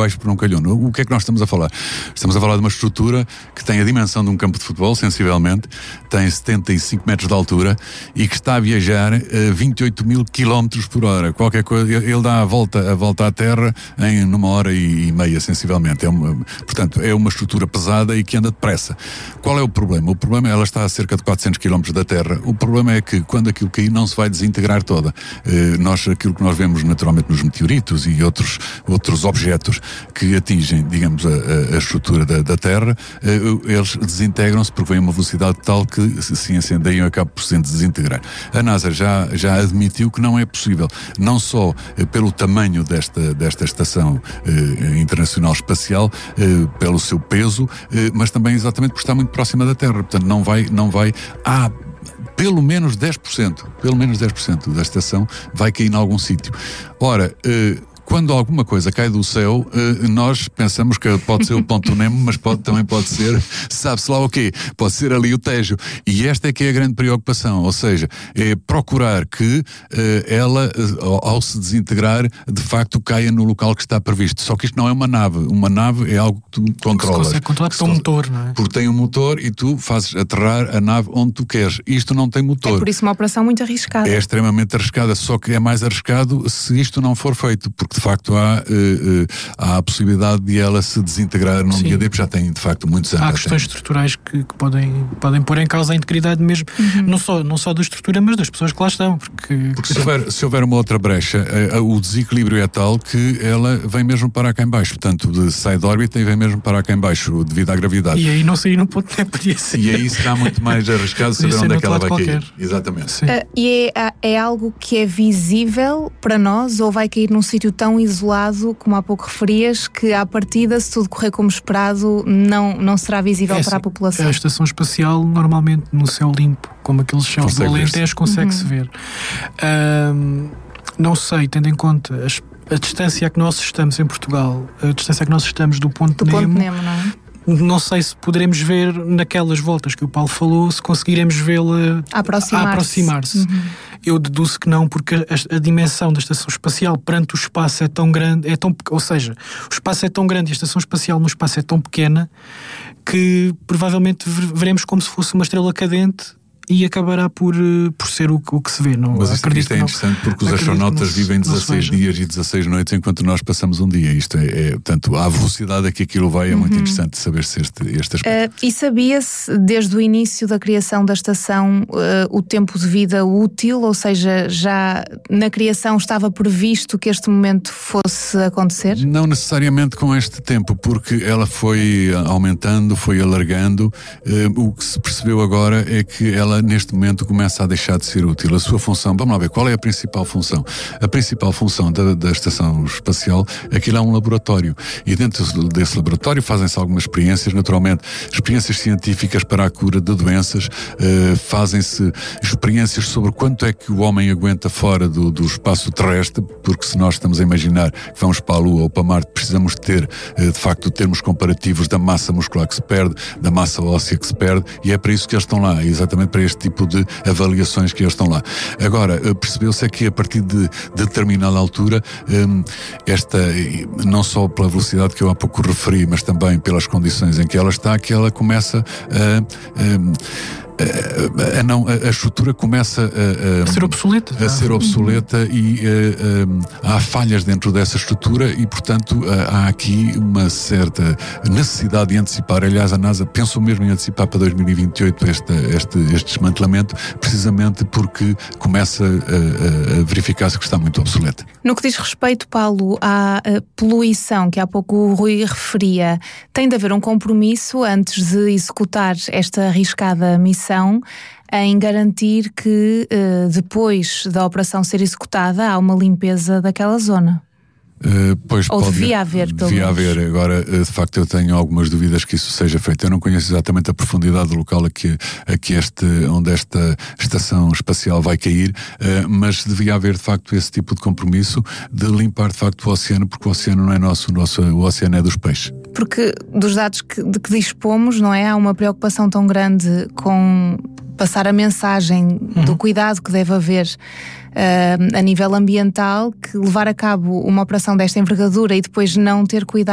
abaixo por um calhão. O que é que nós estamos a falar? Estamos a falar de uma estrutura que tem a dimensão de um campo de futebol, sensivelmente, tem 75 metros de altura e que está a viajar a 28 mil quilómetros por hora. Qualquer coisa, ele dá a volta à Terra em 1h30, sensivelmente. Portanto, é uma estrutura pesada e que anda depressa. Qual é o problema? O problema é que ela está a cerca de 400 quilómetros da Terra. O problema é que quando aquilo cair não se vai desintegrar toda. Aquilo que nós vemos naturalmente nos meteoritos e outros objetos que atingem, digamos, a estrutura da Terra, eles desintegram-se porque vem a uma velocidade tal que se incendeiam e acabam por se desintegrar. A NASA já admitiu que não é possível, não só pelo tamanho desta estação internacional espacial, pelo seu peso, mas também exatamente porque está muito próxima da Terra. Portanto, não vai há pelo menos 10% da estação vai cair em algum sítio. Ora, quando alguma coisa cai do céu, nós pensamos que pode ser o Ponto Nemo, mas também pode ser, sabe-se lá o quê? Pode ser ali o Tejo. E esta é que é a grande preocupação, ou seja, é procurar que ela, ao se desintegrar, de facto caia no local que está previsto. Só que isto não é uma nave. Uma nave é algo que tu controlas. Você controla com um motor, não é? Porque tem um motor e tu fazes aterrar a nave onde tu queres. Isto não tem motor. É por isso uma operação muito arriscada. É extremamente arriscada, só que é mais arriscado se isto não for feito, porque de facto há a possibilidade de ela se desintegrar num dia depois, já tem de facto muitos anos. Há questões estruturais que podem pôr em causa a integridade mesmo, não só da estrutura, mas das pessoas que lá estão. Porque se houver uma outra brecha, o desequilíbrio é tal que ela vem mesmo parar cá em baixo, portanto sai da órbita e vem mesmo parar cá em baixo devido à gravidade. E aí não sair no ponto nem podia ser. E aí será muito mais arriscado saber onde é que ela vai cair. Exatamente. E é algo que é visível para nós ou vai cair num sítio tão isolado, como há pouco referias, que à partida, se tudo correr como esperado, não será visível para a população? A estação espacial, normalmente no céu limpo, como aqueles céus do Alentejo, consegue-se ver. Não sei, tendo em conta a distância a que nós estamos em Portugal, a distância a que nós estamos do Ponto Nemo, não é? Não sei se poderemos ver naquelas voltas que o Paulo falou, se conseguiremos vê-la a aproximar-se. Eu deduzo que não, porque a dimensão da estação espacial perante o espaço é tão grande, ou seja, o espaço é tão grande e a estação espacial no espaço é tão pequena que provavelmente veremos como se fosse uma estrela cadente e acabará por ser o que se vê. Não, mas isto é interessante porque os astronautas vivem 16 dias e 16 noites enquanto nós passamos um dia. Isto portanto, a velocidade a que aquilo vai é muito interessante saber-se este aspecto. E sabia-se desde o início da criação da estação o tempo de vida útil, ou seja, já na criação estava previsto que este momento fosse acontecer? Não necessariamente com este tempo, porque ela foi aumentando, foi alargando. O que se percebeu agora é que ela neste momento começa a deixar de ser útil. A sua função, vamos lá ver, qual é a principal função? A principal função da estação espacial, aquilo é um laboratório. E dentro desse laboratório fazem-se algumas experiências, naturalmente, experiências científicas para a cura de doenças, fazem-se experiências sobre quanto é que o homem aguenta fora do espaço terrestre, porque se nós estamos a imaginar que vamos para a Lua ou para Marte, precisamos de ter, de facto, termos comparativos da massa muscular que se perde, da massa óssea que se perde, e é para isso que eles estão lá, exatamente para este tipo de avaliações que eles estão lá. Agora, percebeu-se é que a partir de determinada altura, não só pela velocidade que eu há pouco referi, mas também pelas condições em que ela está, que ela começa a estrutura começa a ser obsoleta. E há falhas dentro dessa estrutura e, portanto, há aqui uma certa necessidade de antecipar. Aliás, a NASA pensou mesmo em antecipar para 2028 este desmantelamento, precisamente porque começa a verificar-se que está muito obsoleta. No que diz respeito, Paulo, à poluição, que há pouco o Rui referia, tem de haver um compromisso antes de executar esta arriscada missão em garantir que depois da operação ser executada há uma limpeza daquela zona. Devia haver, pelo menos. Devia haver. Agora, de facto, eu tenho algumas dúvidas que isso seja feito. Eu não conheço exatamente a profundidade do local onde esta estação espacial vai cair, mas devia haver, de facto, esse tipo de compromisso de limpar, de facto, o oceano, porque o oceano não é nosso, o oceano é dos peixes. Porque dos dados de que dispomos, não é? Há uma preocupação tão grande com passar a mensagem do cuidado que deve haver a nível ambiental, que levar a cabo uma operação desta envergadura e depois não ter cuidado